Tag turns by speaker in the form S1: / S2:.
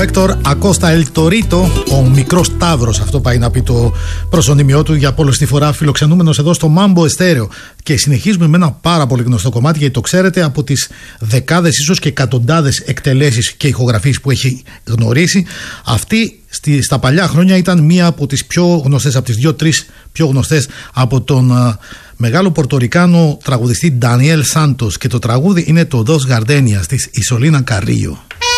S1: Ο Έκτορ Ακώστα Ελ Τορίτο, ο μικρός Σταύρος, αυτό πάει να πει το προσωνύμιό του, για πολλωστή φορά φιλοξενούμενος εδώ στο Mambo Estéreo. Και συνεχίζουμε με ένα πάρα πολύ γνωστό κομμάτι, γιατί το ξέρετε από τις δεκάδες, ίσως και εκατοντάδες εκτελέσεις και ηχογραφίες που έχει γνωρίσει. Αυτή στα παλιά χρόνια ήταν μία από τις πιο γνωστές, από τις 2-3 πιο γνωστές, από τον μεγάλο πορτορικάνο τραγουδιστή Ντανιέλ Σάντος, και το τραγούδι είναι το Dos Gardenias της Ισολίνα Καρίλιο.